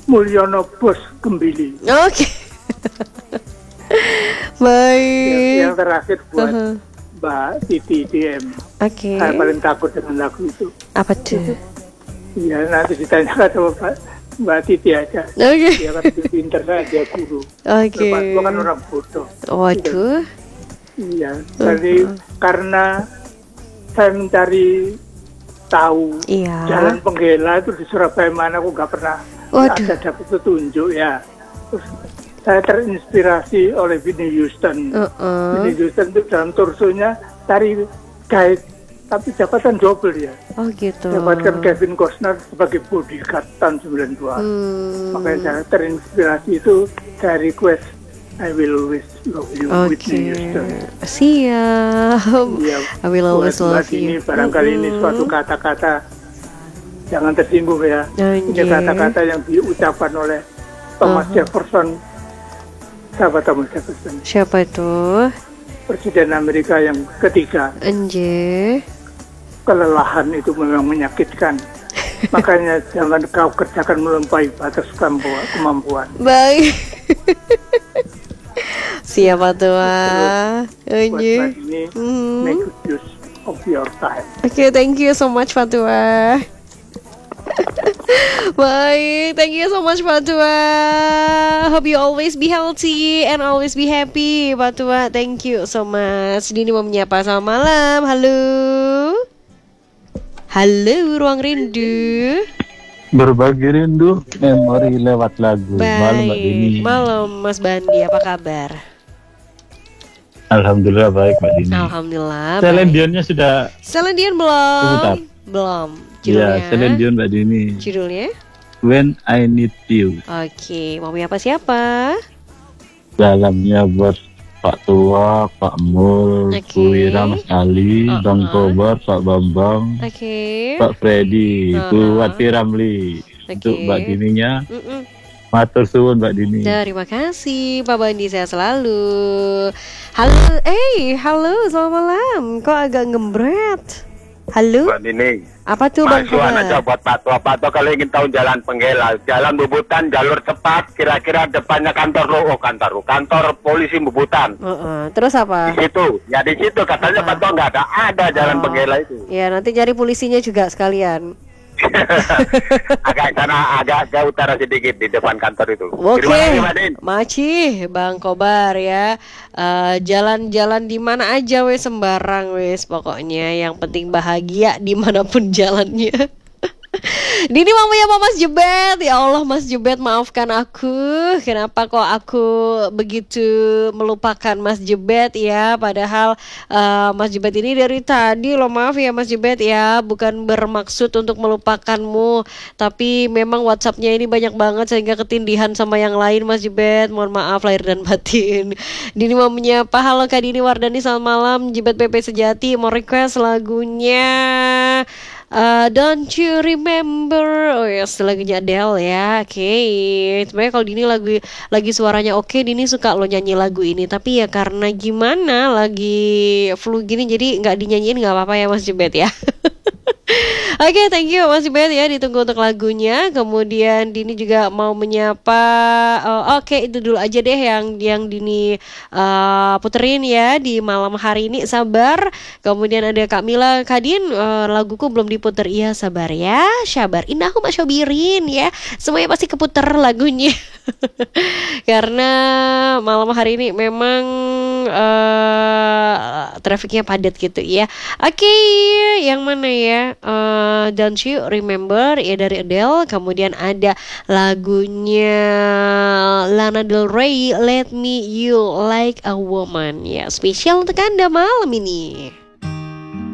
Mulyono Bos Gembili. Oke. Baik. Yang terakhir buat Mbak Titi DM. Oke. Saya paling takut dengan lagu itu. Apa tuh? Iya, nanti ditanyakan sama Mbak Titi aja. Oke. Dia kan lebih pintar, saya dia guru. Oke. Gue kan orang bodoh. Waduh. Iya, jadi karena saya mencari tahu Jalan Penggela itu di Surabaya mana, aku nggak pernah ada dapat petunjuk ya. Terus saya terinspirasi oleh Whitney Houston. Whitney Houston itu dalam torsonya cari guide, tapi jabatan double ya. Oh gitu. Dapatkan Kevin Costner sebagai bodyguard tahun 92. Makanya saya terinspirasi itu, saya request I will always love you, Whitney Houston. Siap. Ya, I will always love you. Ini barangkali ini suatu kata-kata, jangan tersinggung ya. Ini kata-kata yang diucapkan oleh Thomas Jefferson, sahabat Thomas Jefferson. Siapa itu? Presiden Amerika yang ketiga. Kelelahan itu memang menyakitkan. Makanya jangan kau kerjakan melampaui batas kemampuan. Baik. Siapa tuh? Buat ini, make good use of your time. Oke, thank you so much Fatua. Baik, thank you so much Fatua. Hope you always be healthy and always be happy Fatua. Thank you so much. Dini mau menyapa, selamat malam. Halo Ruang Rindu. Berbagi rindu, memori lewat lagu. Malam Mbak Dini. Malam Mas Bandi, apa kabar? Alhamdulillah baik Mbak Dini. Alhamdulillah. Celine Dionnya sudah. Celine Dion belum. Belum. Judulnya? Ya, Celine Dion Mbak Dini. Judulnya? When I Need You. Oke, mau menyapa siapa? Dalamnya buat Pak Tua, Pak Mul, Bu Wira, Mas Ali, Bang Kobar, Pak Bambang, Pak Freddy, Bu Wati Ramli. Untuk Mbak Dininya, matur suwun Mbak Dini. Terima kasih Pak Bandi, sehat selalu. Halo, selamat malam. Kok agak ngembret? Halo. Mbak Dini. Apa tuh Bang Masukan aja buat Pak Tua kalau ingin tahu Jalan Penggela, Jalan Bubutan, jalur cepat, kira-kira depannya kantor polisi Bubutan. Terus apa? Di situ katanya Pak Tua nggak ada Jalan Penggela itu. Ya nanti cari polisinya juga sekalian. agak ke utara sedikit di depan kantor itu. Oke. Maci Bang Kobar ya. Jalan-jalan di mana aja wes, sembarang wes, pokoknya yang penting bahagia dimanapun jalannya. Dini mau ya Mas Jebet. Ya Allah Mas Jebet, maafkan aku. Kenapa kok aku begitu melupakan Mas Jebet ya. Padahal Mas Jebet ini dari tadi loh. Maaf ya Mas Jebet ya, bukan bermaksud untuk melupakanmu, tapi memang WhatsAppnya ini banyak banget sehingga ketindihan sama yang lain Mas Jebet. Mohon maaf lahir dan batin. Dini mau menyapa, halo Kak Dini Wardani, selamat malam. Jebet PP Sejati mau request lagunya Don't You Remember. Oh yes, lagunya Adele ya. Oke. Sebenarnya kalau Dini lagi suaranya oke, Dini suka lo nyanyi lagu ini. Tapi ya karena gimana lagi flu gini, jadi nggak dinyanyiin, nggak apa-apa ya Mas Jebet ya. Oke, thank you Mas Jebet ya, ditunggu untuk lagunya. Kemudian Dini juga mau menyapa. Oke, itu dulu aja deh yang Dini puterin ya di malam hari ini. Sabar. Kemudian ada Kak Mila, Kadin, laguku belum diputer. Iya, sabar ya, sabar. Indah aku masyobirin ya. Semuanya pasti keputer lagunya. Karena malam hari ini memang trafiknya padat gitu ya. Oke, yang mana ya? Don't You Remember ya dari Adele. Kemudian ada lagunya Lana Del Rey, Let Me You Like a Woman ya, spesial untuk Anda malam ini.